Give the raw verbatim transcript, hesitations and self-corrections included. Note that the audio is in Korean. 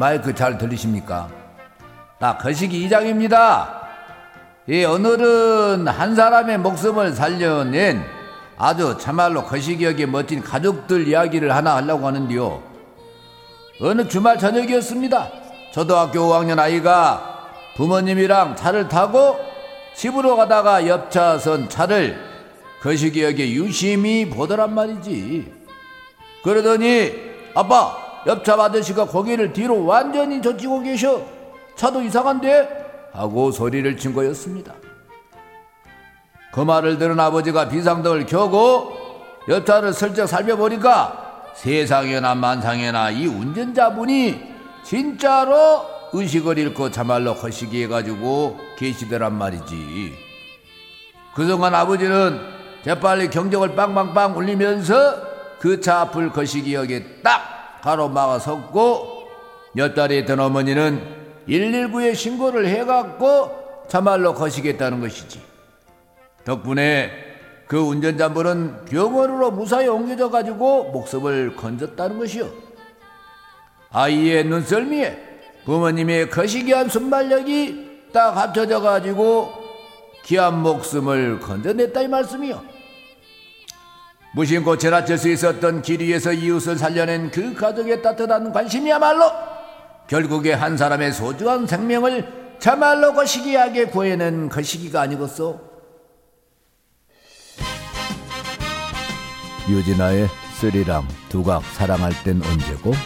마이크 잘 들리십니까? 나 거시기 이장입니다. 이 오늘은 한 사람의 목숨을 살려낸 아주 참말로 거시기하게 멋진 가족들 이야기를 하나 하려고 하는데요. 어느 주말 저녁이었습니다. 초등학교 오 학년 아이가 부모님이랑 차를 타고 집으로 가다가 옆차선 차를 거시기하게 유심히 보더란 말이지. 그러더니 아빠, 옆차 아저씨가 고개를 뒤로 완전히 젖히고 계셔. 차도 이상한데? 하고 소리를 친 거였습니다. 그 말을 들은 아버지가 비상등을 켜고 옆차를 슬쩍 살펴보니까 세상에나 만상에나 이 운전자분이 진짜로 의식을 잃고 참말로 거시기해가지고 계시더란 말이지. 그 순간 아버지는 재빨리 경적을 빵빵빵 울리면서 그 차 앞을 거시기하게 딱 가로막아 섰고, 옆자리에 있던 어머니는 일일구에 신고를 해갖고 참말로 거시기했다는 것이지. 덕분에 그 운전자분은 병원으로 무사히 옮겨져 가지고 목숨을 건졌다는 것이요. 아이의 눈썰미에 부모님의 거시기한 순발력이 딱 합쳐져 가지고 귀한 목숨을 건져냈다 이 말씀이요. 무심코 지나칠 수 있었던 길 위에서 이웃을 살려낸 그 가족의 따뜻한 관심이야말로 결국에 한 사람의 소중한 생명을 참말로 거시기하게 구해낸 거시기가 아니겠소. 유진아의 스리랑 두각 사랑할 땐 언제고?